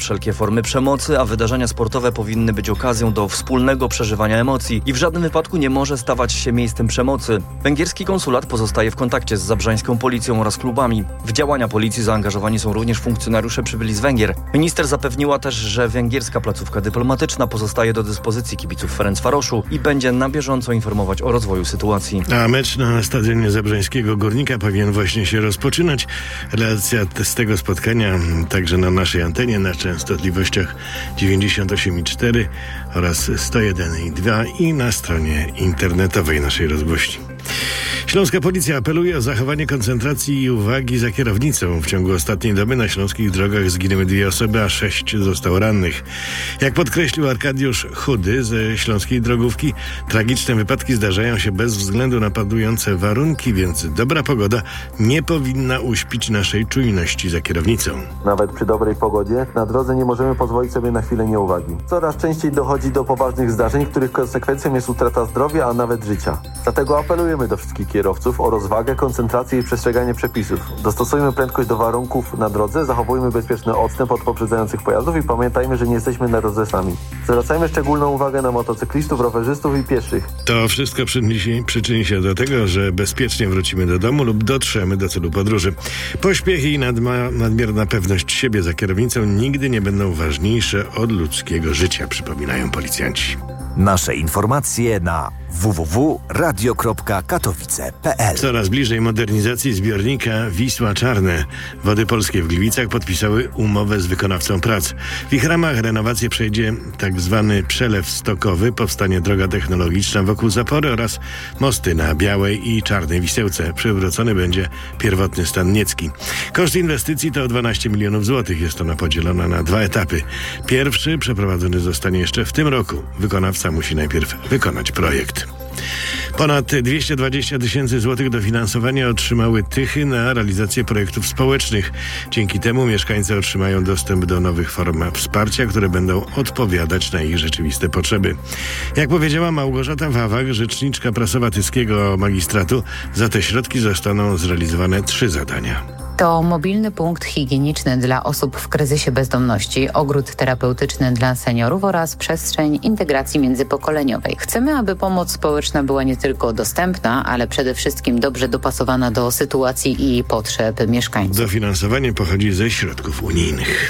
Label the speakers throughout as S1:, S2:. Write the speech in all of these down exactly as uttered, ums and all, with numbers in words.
S1: wszelkie formy przemocy, a wydarzenia sportowe powinny być okazją do wspólnego przeżywania emocji i w żadnym wypadku nie może stawać się miejscem przemocy. Węgierski konsulat pozostaje w kontakcie z zabrzańską policją oraz klubami. W działania policji zaangażowani są również funkcjonariusze przybyli z Węgier. Minister zapewniła też, że węgierska placówka dyplomatyczna pozostaje do dyspozycji kibiców Ferencvaroszu i będzie na bieżąco informować o rozwoju sytuacji.
S2: A mecz na stadionie zabrzańskiego Górnika powinien właśnie się rozpoczynać. Relacja z tego spotkania także na naszej antenie na częstotliwościach dziewięćdziesiąt osiem i cztery oraz sto jeden i dwa i na stronie internetowej naszej rozgłośni. Śląska policja apeluje o zachowanie koncentracji i uwagi za kierownicą. W ciągu ostatniej doby na śląskich drogach zginęły dwie osoby, a sześć zostało rannych. Jak podkreślił Arkadiusz Chudy ze Śląskiej Drogówki, tragiczne wypadki zdarzają się bez względu na panujące warunki, więc dobra pogoda nie powinna uśpić naszej czujności za kierownicą.
S3: Nawet przy dobrej pogodzie na drodze nie możemy pozwolić sobie na chwilę nieuwagi. Coraz częściej dochodzi do poważnych zdarzeń, których konsekwencją jest utrata zdrowia, a nawet życia. Dlatego apelujemy do wszystkich kierowców o rozwagę, koncentrację i przestrzeganie przepisów. Dostosujmy prędkość do warunków na drodze, zachowujmy bezpieczny odstęp od poprzedzających pojazdów i pamiętajmy, że nie jesteśmy na drodze sami. Zwracajmy szczególną uwagę na motocyklistów, rowerzystów i pieszych.
S2: To wszystko przyczyni, przyczyni się do tego, że bezpiecznie wrócimy do domu lub dotrzemy do celu podróży. Pośpiech i nadma, nadmierna pewność siebie za kierownicą nigdy nie będą ważniejsze od ludzkiego życia, przypominają policjanci.
S4: Nasze informacje na w w w kropka radio kropka katowice kropka p l.
S2: Coraz bliżej modernizacji zbiornika Wisła Czarne. Wody Polskie w Gliwicach podpisały umowę z wykonawcą prac. W ich ramach renowację przejdzie tak zwany przelew stokowy, powstanie droga technologiczna wokół zapory oraz mosty na Białej i Czarnej Wisełce. Przywrócony będzie pierwotny stan niecki. Koszt inwestycji to dwanaście milionów złotych. Jest ona podzielona na dwa etapy. Pierwszy przeprowadzony zostanie jeszcze w tym roku. Wykonawca musi najpierw wykonać projekt. Ponad dwieście dwadzieścia tysięcy złotych dofinansowania otrzymały Tychy na realizację projektów społecznych. Dzięki temu mieszkańcy otrzymają dostęp do nowych form wsparcia, które będą odpowiadać na ich rzeczywiste potrzeby. Jak powiedziała Małgorzata Wawak, rzeczniczka prasowa tyskiego magistratu, za te środki zostaną zrealizowane trzy zadania.
S5: To mobilny punkt higieniczny dla osób w kryzysie bezdomności, ogród terapeutyczny dla seniorów oraz przestrzeń integracji międzypokoleniowej. Chcemy, aby pomoc społeczna była nie tylko dostępna, ale przede wszystkim dobrze dopasowana do sytuacji i potrzeb mieszkańców.
S2: Dofinansowanie pochodzi ze środków unijnych.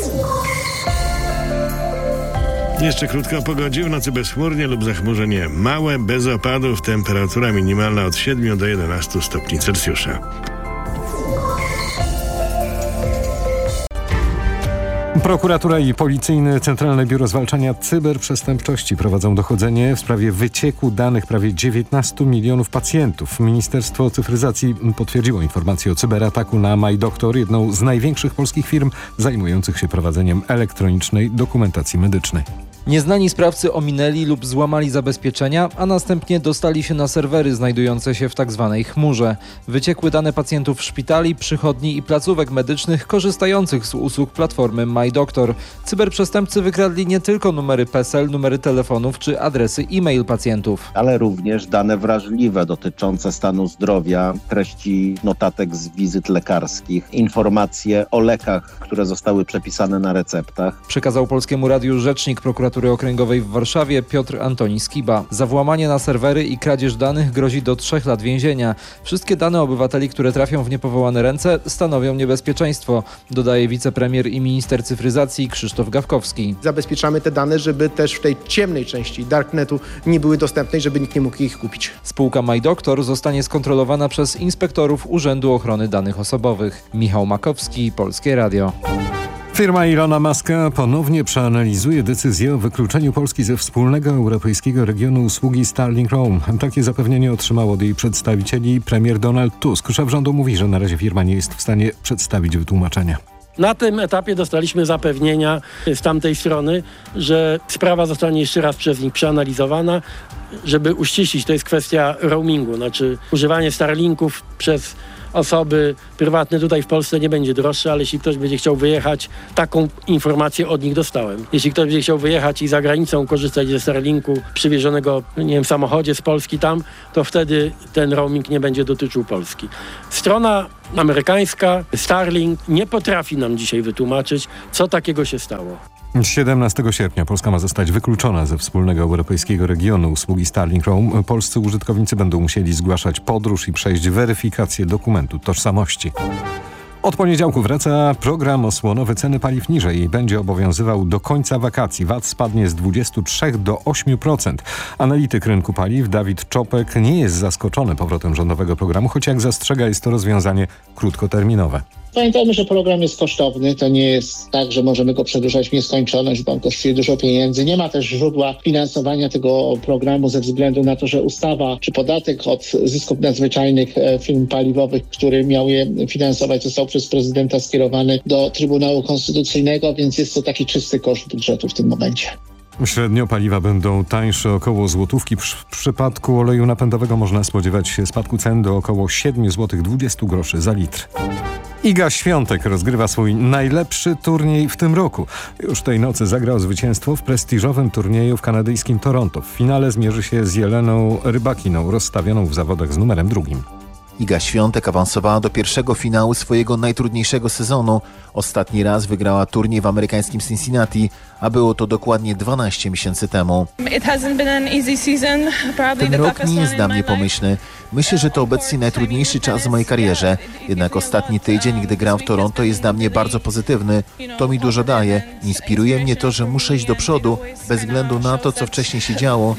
S2: Jeszcze krótko o pogodzie. W nocy bezchmurnie lub zachmurzenie małe, bez opadów. Temperatura minimalna od siedmiu do jedenastu stopni Celsjusza.
S6: Prokuratura i Policyjne Centralne Biuro Zwalczania Cyberprzestępczości prowadzą dochodzenie w sprawie wycieku danych prawie dziewiętnastu milionów pacjentów. Ministerstwo Cyfryzacji potwierdziło informację o cyberataku na MyDoktor, jedną z największych polskich firm zajmujących się prowadzeniem elektronicznej dokumentacji medycznej.
S7: Nieznani sprawcy ominęli lub złamali zabezpieczenia, a następnie dostali się na serwery znajdujące się w tzw. chmurze. Wyciekły dane pacjentów szpitali, przychodni i placówek medycznych korzystających z usług platformy MyDoktor. Cyberprzestępcy wykradli nie tylko numery PESEL, numery telefonów czy adresy e-mail pacjentów,
S8: ale również dane wrażliwe dotyczące stanu zdrowia, treści notatek z wizyt lekarskich, informacje o lekach, które zostały przepisane na receptach.
S7: Przekazał Polskiemu Radiu rzecznik prokuratury okręgowej w Warszawie Piotr Antoni Skiba. Za włamanie na serwery i kradzież danych grozi do trzech lat więzienia. Wszystkie dane obywateli, które trafią w niepowołane ręce, stanowią niebezpieczeństwo, dodaje wicepremier i minister cyfryzacji Krzysztof Gawkowski.
S9: Zabezpieczamy te dane, żeby też w tej ciemnej części darknetu nie były dostępne i żeby nikt nie mógł ich kupić.
S7: Spółka MyDoktor zostanie skontrolowana przez inspektorów Urzędu Ochrony Danych Osobowych. Michał Makowski, Polskie Radio.
S6: Firma Ilona Muska ponownie przeanalizuje decyzję o wykluczeniu Polski ze wspólnego europejskiego regionu usługi Starlink Roam. Takie zapewnienie otrzymał od jej przedstawicieli premier Donald Tusk. Szef rządu mówi, że na razie firma nie jest w stanie przedstawić wytłumaczenia.
S10: Na tym etapie dostaliśmy zapewnienia z tamtej strony, że sprawa zostanie jeszcze raz przez nich przeanalizowana, żeby uściślić, to jest kwestia roamingu, znaczy używanie Starlinków przez osoby prywatne tutaj w Polsce nie będzie droższe, ale jeśli ktoś będzie chciał wyjechać, taką informację od nich dostałem. Jeśli ktoś będzie chciał wyjechać i za granicą korzystać ze Starlinku przywiezionego, nie wiem, w samochodzie z Polski tam, to wtedy ten roaming nie będzie dotyczył Polski. Strona amerykańska, Starlink nie potrafi nam dzisiaj wytłumaczyć, co takiego się stało.
S6: siedemnastego sierpnia Polska ma zostać wykluczona ze wspólnego europejskiego regionu usługi Starlink Roam. Polscy użytkownicy będą musieli zgłaszać podróż i przejść weryfikację dokumentu tożsamości. Od poniedziałku wraca program osłonowy ceny paliw niżej i będzie obowiązywał do końca wakacji. V A T spadnie z dwudziestu trzech do ośmiu procent. Analityk rynku paliw Dawid Czopek nie jest zaskoczony powrotem rządowego programu, choć jak zastrzega, jest to rozwiązanie krótkoterminowe.
S11: Pamiętajmy, że program jest kosztowny. To nie jest tak, że możemy go przedłużać w nieskończoność, bo on kosztuje dużo pieniędzy. Nie ma też źródła finansowania tego programu ze względu na to, że ustawa czy podatek od zysków nadzwyczajnych firm paliwowych, który miał je finansować, został przez prezydenta skierowany do Trybunału Konstytucyjnego, więc jest to taki czysty koszt budżetu w tym momencie.
S6: Średnio paliwa będą tańsze około złotówki. W przypadku oleju napędowego można spodziewać się spadku cen do około siedem złotych dwadzieścia groszy za litr. Iga Świątek rozgrywa swój najlepszy turniej w tym roku. Już tej nocy zagrał zwycięstwo w prestiżowym turnieju w kanadyjskim Toronto. W finale zmierzy się z Jeleną Rybakiną, rozstawioną w zawodach z numerem drugim.
S12: Iga Świątek awansowała do pierwszego finału swojego najtrudniejszego sezonu. Ostatni raz wygrała turniej w amerykańskim Cincinnati, a było to dokładnie dwanaście miesięcy temu. Ten rok nie jest dla mnie pomyślny. Myślę, że to obecnie najtrudniejszy czas w mojej karierze. Jednak ostatni tydzień, gdy gram w Toronto, jest dla mnie bardzo pozytywny. To mi dużo daje. Inspiruje mnie to, że muszę iść do przodu, bez względu na to, co wcześniej się działo.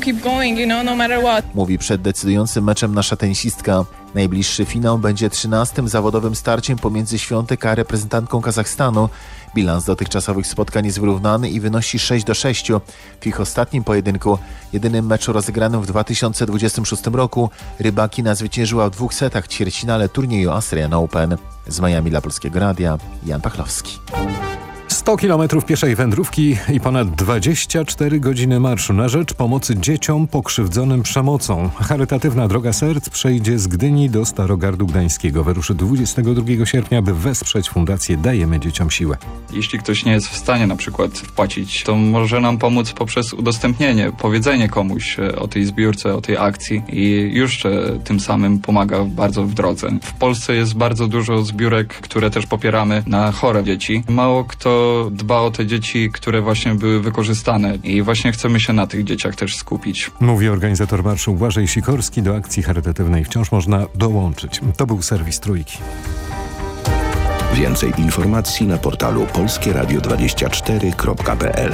S12: Mówi przed decydującym meczem nasza tenisistka. Najbliższy finał będzie trzynastym zawodowym starciem pomiędzy Świątek a reprezentantką Kazachstanu. Bilans dotychczasowych spotkań jest wyrównany i wynosi sześć do sześciu. W ich ostatnim pojedynku, jedynym meczu rozegranym w dwa tysiące dwudziestym szóstym roku, Rybakina zwyciężyła w dwóch setach ćwierćfinale turnieju Australian Open. Z Miami dla Polskiego Radia, Jan Pachlowski.
S6: sto kilometrów pieszej wędrówki i ponad dwadzieścia cztery godziny marszu na rzecz pomocy dzieciom pokrzywdzonym przemocą. Charytatywna Droga Serc przejdzie z Gdyni do Starogardu Gdańskiego. Wyruszy dwudziestego drugiego sierpnia, by wesprzeć Fundację Dajemy Dzieciom Siłę.
S13: Jeśli ktoś nie jest w stanie na przykład wpłacić, to może nam pomóc poprzez udostępnienie, powiedzenie komuś o tej zbiórce, o tej akcji i już tym samym pomaga bardzo w drodze. W Polsce jest bardzo dużo zbiórek, które też popieramy na chore dzieci. Mało kto dba o te dzieci, które właśnie były wykorzystane i właśnie chcemy się na tych dzieciach też skupić.
S6: Mówi organizator marszu Błażej Sikorski. Do akcji charytatywnej wciąż można dołączyć. To był serwis Trójki.
S14: Więcej informacji na portalu polskie radio dwadzieścia cztery kropka p l.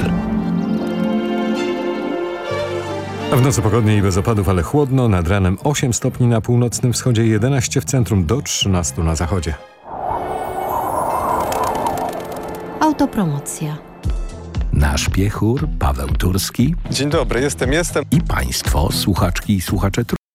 S6: W nocy pogodnie i bez opadów, ale chłodno. Nad ranem osiem stopni na północnym wschodzie, jedenaście w centrum, do trzynastu na zachodzie.
S15: Autopromocja.
S14: Nasz piechur Paweł Turski.
S16: Dzień dobry, jestem, jestem.
S14: I państwo, słuchaczki i słuchacze